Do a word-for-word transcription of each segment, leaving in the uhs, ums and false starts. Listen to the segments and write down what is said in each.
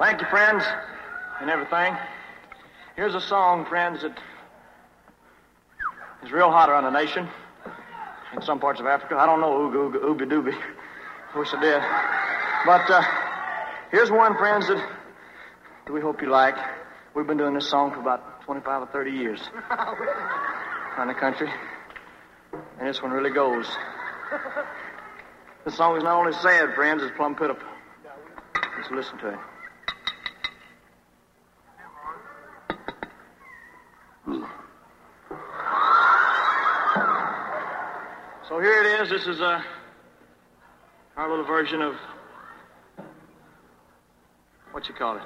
Thank you, friends, and everything. Here's a song, friends, that is real hot around the nation. In some parts of Africa. I don't know, ooga, ooga, ooby dooby. Wish I did. But uh, here's one, friends, that, that we hope you like. We've been doing this song for about twenty-five or thirty years around the country. And this one really goes. This song is not only sad, friends, it's plumb pitiful. Let's listen to it. So here it is. This is uh, our little version of, what you call it?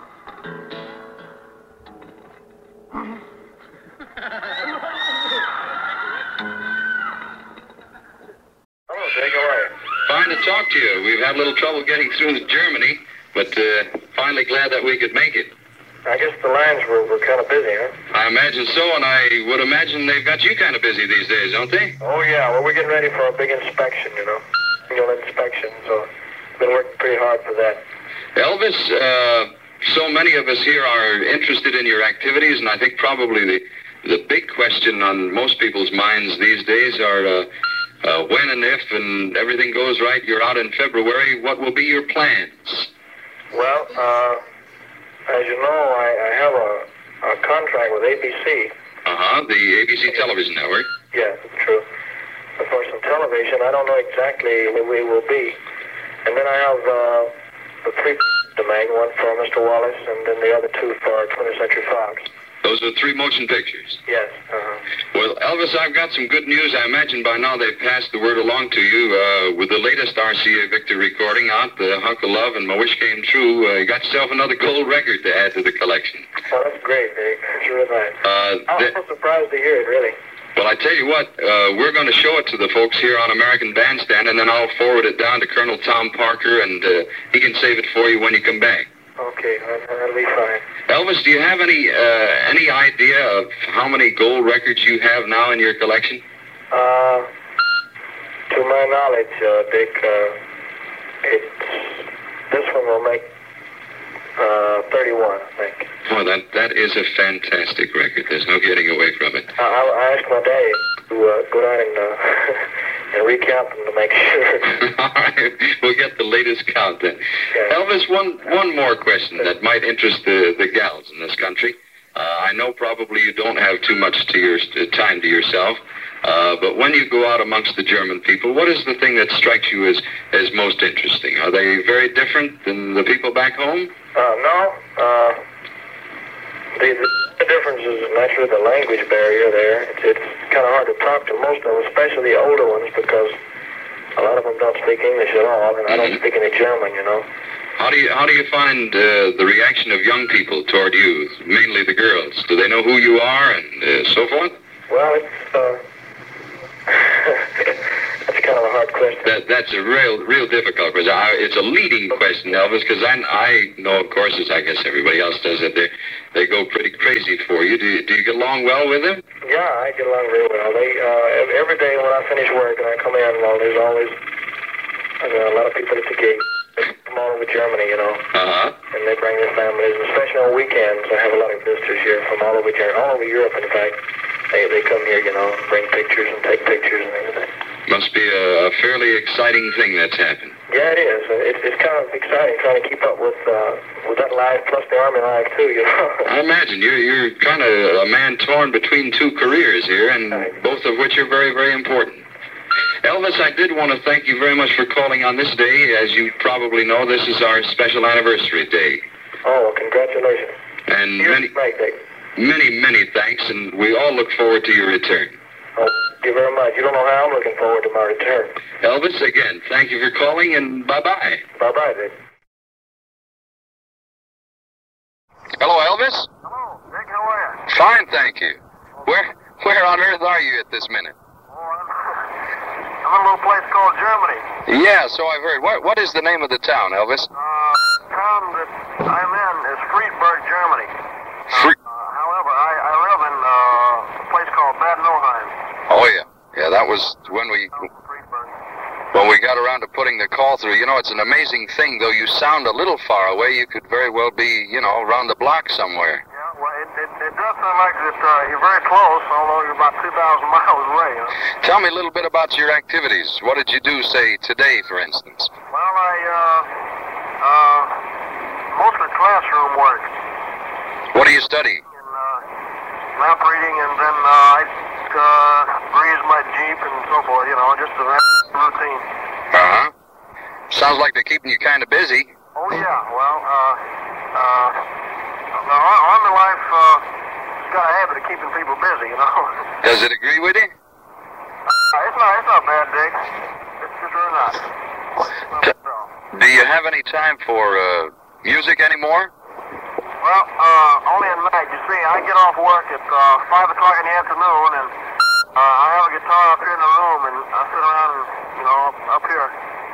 Hello, Dick. How are you? Fine to talk to you. We've had a little trouble getting through to Germany, but uh, finally glad that we could make it. I guess the lines were, were kind of busy, huh? I imagine so, and I would imagine they've got you kind of busy these days, don't they? Oh, yeah. Well, we're getting ready for a big inspection, you know. Annual inspection, so been working pretty hard for that. Elvis, uh, so many of us here are interested in your activities, and I think probably the, the big question on most people's minds these days are uh, uh, when and if and everything goes right, you're out in February, what will be your plans? Well, uh... as you know, I, I have a, a contract with A B C. Uh-huh, the A B C television network. Yes, it's true. But for some television, I don't know exactly where we will be. And then I have uh, the three to make, one for Mister Wallace, and then the other two for twentieth Century Fox. Those are three motion pictures? Yes, uh-huh. Well, Elvis, I've got some good news. I imagine by now they've passed the word along to you. Uh, with the latest R C A Victor recording out, the Hunk of Love and My Wish Came True, uh, you got yourself another gold record to add to the collection. Oh, that's great, Dick. That's really nice. Uh, I was th- so surprised to hear it, really. Well, I tell you what, uh, we're going to show it to the folks here on American Bandstand, and then I'll forward it down to Colonel Tom Parker, and uh, he can save it for you when you come back. Okay, that'll be fine. Elvis, do you have any uh, any idea of how many gold records you have now in your collection? Uh, to my knowledge, uh, Dick, uh, it's, this one will make uh, thirty-one, I think. Oh, that that is a fantastic record. There's no getting away from it. I, I asked my daddy to uh, go down and, uh, and recount them to make sure. All right, we'll get the latest count then. Okay. Elvis, one one more question that might interest the, the gals in this country. Uh, I know probably you don't have too much to your uh, time to yourself, uh, but when you go out amongst the German people, what is the thing that strikes you as, as most interesting? Are they very different than the people back home? Uh, no. Uh, the, the difference is naturally the language barrier there. It's, it's kind of hard to talk to most of them, especially the older ones, because a lot of them don't speak English at all, and I don't speak any German, you know. How do you how do you find uh, the reaction of young people toward you, mainly the girls? Do they know who you are and uh, so forth? Well, it's uh, that's kind of a hard question. That that's a real real difficult question. I, it's a leading question, Elvis, because I I know, of course, as I guess everybody else does, that they they go pretty crazy for you. Do you, do you get along well with them? Yeah, I get along very well. They uh, every day when I finish work and I come in, well, there's always uh, a lot of people at the gate. From all over Germany, you know. Uh-huh. And they bring their families, especially on weekends. I have a lot of visitors here from all over Germany, all over Europe, in fact. They they come here, you know, bring pictures and take pictures and everything. Must be a, a fairly exciting thing that's happened. Yeah, it is. It's, it's kind of exciting trying to keep up with uh, with that life plus the Army life, too, you know. I imagine. You're, you're kind of a man torn between two careers here, and right. Both of which are very, very important. Elvis, I did want to thank you very much for calling on this day. As you probably know, this is our special anniversary day. Oh, well, congratulations. And You're many, right, many, many thanks, and we all look forward to your return. Oh, thank you very much. You don't know how I'm looking forward to my return. Elvis, again, thank you for calling, and bye-bye. Bye-bye, Dick. Hello, Elvis? Hello, Dick, how are you? Fine, thank you. Where, where on earth are you at this minute? I'm in a little place called Germany. Yeah, so I've heard. What What is the name of the town, Elvis? Uh, the town that I'm in is Friedberg, Germany. Fre- uh, however, I, I live in uh, a place called Bad Nauheim. oh, yeah. Yeah, that was when we... Friedberg. when we got around to putting the call through. You know, it's an amazing thing, though you sound a little far away, you could very well be, you know, around the block somewhere. Yeah, well, it, it, it does sound like that uh, you're very close, although you're about two thousand miles away. You know? Tell me a little bit about your activities. What did you do, say, today, for instance? Well, I, uh, uh, mostly classroom work. What do you study? And, uh, map reading, and then uh, I uh, grease my Jeep and so forth, you know, just a routine. Uh-huh. Sounds like they're keeping you kind of busy. Oh, yeah, well, uh, uh, the Army life, uh, has got a habit of keeping people busy, you know. Does it agree with you? Uh, it's not, it's not bad, Dick. It's just really not. T- do you have any time for, uh, music anymore? Well, uh, only at night. You see, I get off work at, uh, five o'clock in the afternoon, and, uh, I have a guitar up here in the room, and I sit around, and, you know, up here.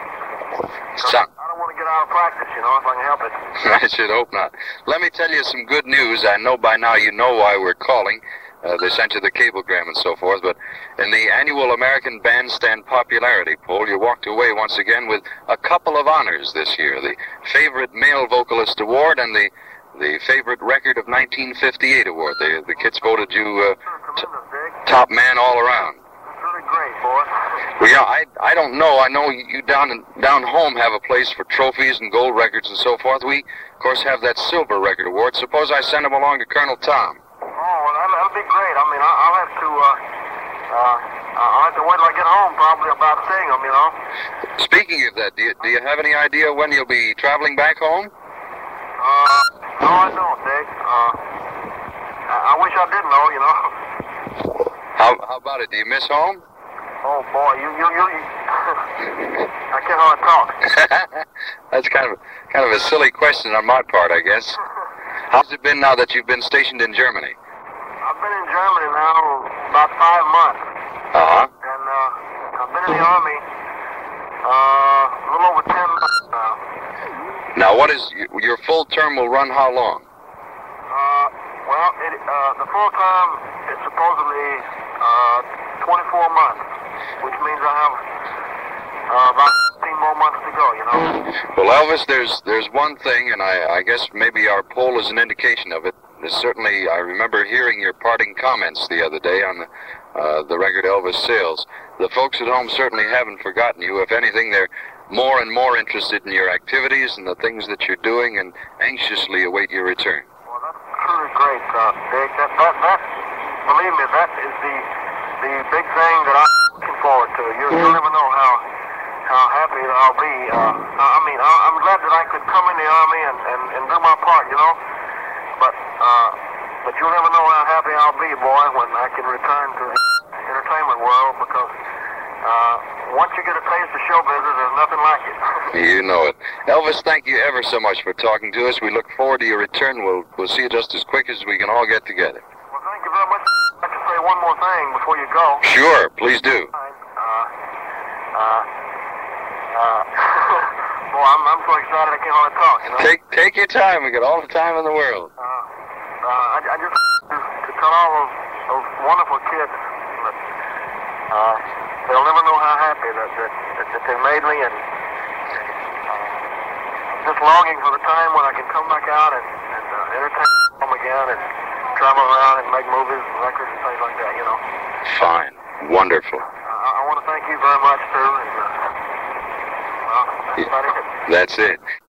So- I don't want to get out of practice, you know, if I can help it. I should hope not. Let me tell you some good news. I know by now you know why we're calling. Uh, they sent you the cablegram and so forth, but in the annual American Bandstand Popularity Poll, you walked away once again with a couple of honors this year. The Favorite Male Vocalist Award and the the Favorite Record of nineteen fifty-eight Award. The, the kids voted you uh, t- top man all around. That's really great, boy. Well, yeah, I, I don't know. I know you down in, down home have a place for trophies and gold records and so forth. We, of course, have that Silver Record Award. Suppose I send them along to Colonel Tom. Oh, well, that'll, that'll be great. I mean, I, I'll have to, uh, uh, I'll have to wait till I get home, probably, about seeing them, you know. Speaking of that, do you, do you have any idea when you'll be traveling back home? Uh, no, I don't, Dick. Uh, I, I wish I did know, you know. How, how about it? Do you miss home? Oh, boy, you, you, you, you I can't hardly talk. That's kind of kind of a silly question on my part, I guess. How's it been now that you've been stationed in Germany? I've been in Germany now about five months. Uh-huh. And, uh, I've been in the Army, uh, a little over ten months now. Now, what is your full term will run how long? Uh, well, it, uh, the full term is supposedly, uh, twenty-four months, which means I have, uh, about fifteen more months to go, you know? Well, Elvis, there's there's one thing, and I, I guess maybe our poll is an indication of it. There's certainly, I remember hearing your parting comments the other day on the, uh, the record Elvis Sales. The folks at home certainly haven't forgotten you. If anything, they're more and more interested in your activities and the things that you're doing and anxiously await your return. Well, that's truly great, uh, Dick. That, that, that, believe me, that is the, the big thing that I'm looking forward to. You, you'll never know how, how happy I'll be. Uh, I mean, I, I'm glad that I could come in the Army and, and, and do my part, you know? But, uh, but you'll never know how happy I'll be, boy, when I can return to the entertainment world, because, uh, once you get a taste of show business, there's nothing like it. You know it. Elvis, thank you ever so much for talking to us. We look forward to your return. We'll, we'll see you just as quick as we can all get together. Well, thank you very much. I'd like to say one more thing before you go. Sure, please do. Uh, uh, uh, boy, I'm, I'm so excited I can't hardly talk, you know? Take take your time. We got all the time in the world. Uh, uh, I, I just to, to tell all those, those wonderful kids that, uh, they'll never know how happy that, that, that, that they made me, and uh, just longing for the time when I can come back out and, and uh, entertain them again and travel around and make movies and records and things like that, you know. Fine. Wonderful. Uh, I, I want to thank you very much, too, and, uh, well, that's about it. That's it.